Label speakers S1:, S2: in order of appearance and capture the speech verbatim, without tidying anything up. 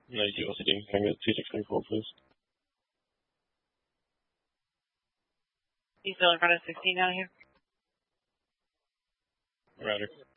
S1: ninety-two L C D. Can I get two six twenty-four, please?
S2: You still in front of sixteen down here?
S1: Roger.